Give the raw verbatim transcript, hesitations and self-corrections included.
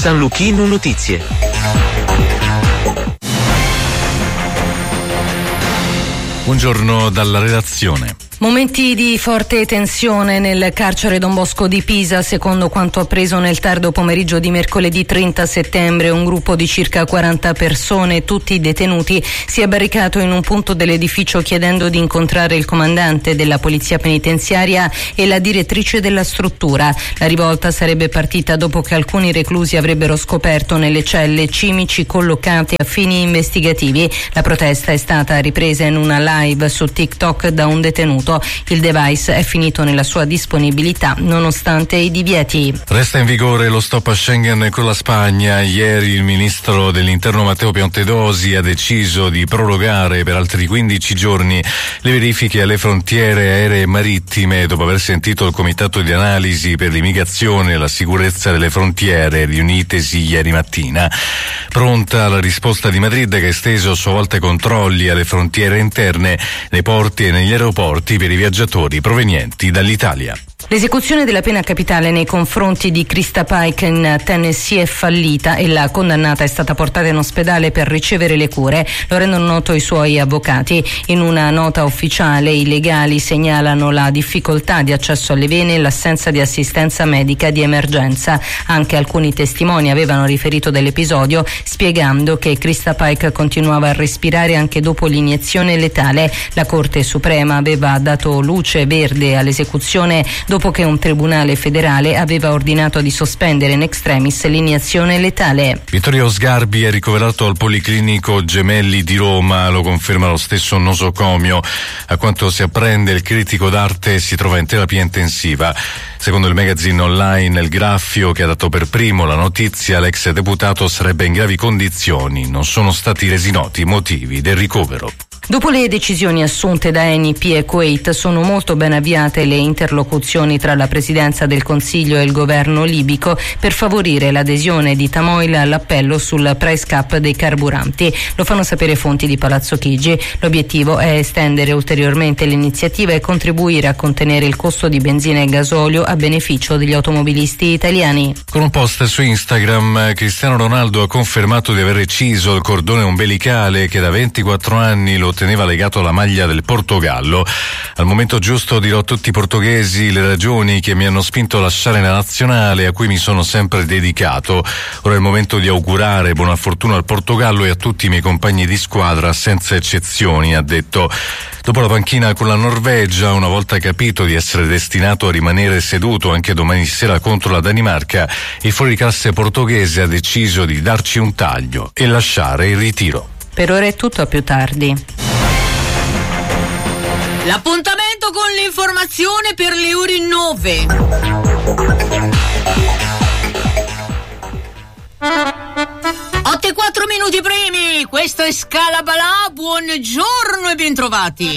San Luchino Notizie. Buongiorno dalla redazione. Momenti di forte tensione nel carcere Don Bosco di Pisa, secondo quanto appreso nel tardo pomeriggio di mercoledì trenta settembre. Un gruppo di circa quaranta persone, tutti detenuti, si è barricato in un punto dell'edificio chiedendo di incontrare il comandante della polizia penitenziaria e la direttrice della struttura. La rivolta sarebbe partita dopo che alcuni reclusi avrebbero scoperto nelle celle cimici collocati a fini investigativi. La protesta è stata ripresa in una live su TikTok da un detenuto. Il device è finito nella sua disponibilità nonostante i divieti. Resta in vigore lo stop a Schengen con la Spagna. Ieri il ministro dell'Interno Matteo Piantedosi ha deciso di prorogare per altri quindici giorni le verifiche alle frontiere aeree e marittime dopo aver sentito il Comitato di Analisi per l'Immigrazione e la Sicurezza delle Frontiere riunitesi ieri mattina. Pronta la risposta di Madrid, che ha esteso a sua volta i controlli alle frontiere interne, nei porti e negli aeroporti per i viaggiatori provenienti dall'Italia. L'esecuzione della pena capitale nei confronti di Krista Pike in Tennessee è fallita e la condannata è stata portata in ospedale per ricevere le cure. Lo rendono noto i suoi avvocati. In una nota ufficiale i legali segnalano la difficoltà di accesso alle vene e l'assenza di assistenza medica di emergenza. Anche alcuni testimoni avevano riferito dell'episodio, spiegando che Krista Pike continuava a respirare anche dopo l'iniezione letale. La Corte Suprema aveva dato luce verde all'esecuzione dopo che un tribunale federale aveva ordinato di sospendere in extremis l'iniezione letale. Vittorio Sgarbi è ricoverato al Policlinico Gemelli di Roma, lo conferma lo stesso nosocomio. A quanto si apprende, il critico d'arte si trova in terapia intensiva. Secondo il magazine online Il Graffio, che ha dato per primo la notizia, l'ex deputato sarebbe in gravi condizioni. Non sono stati resi noti i motivi del ricovero. Dopo le decisioni assunte da Eni P e Kuwait, sono molto ben avviate le interlocuzioni tra la Presidenza del Consiglio e il governo libico per favorire l'adesione di Tamoil all'appello sul price cap dei carburanti. Lo fanno sapere fonti di Palazzo Chigi. L'obiettivo è estendere ulteriormente l'iniziativa e contribuire a contenere il costo di benzina e gasolio a beneficio degli automobilisti italiani. Con un post su Instagram, Cristiano Ronaldo ha confermato di aver reciso il cordone ombelicale che da ventiquattro anni lo teneva legato alla maglia del Portogallo. Al momento giusto dirò a tutti i portoghesi le ragioni che mi hanno spinto a lasciare la nazionale, a cui mi sono sempre dedicato. Ora è il momento di augurare buona fortuna al Portogallo e a tutti i miei compagni di squadra, senza eccezioni, ha detto. Dopo la panchina con la Norvegia, una volta capito di essere destinato a rimanere seduto anche domani sera contro la Danimarca, il fuoriclasse portoghese ha deciso di darci un taglio e lasciare il ritiro. Per ora è tutto, a più tardi. L'appuntamento con l'informazione per le ore nove. otto e quattro minuti primi, questo è Scala Balà, buongiorno e bentrovati.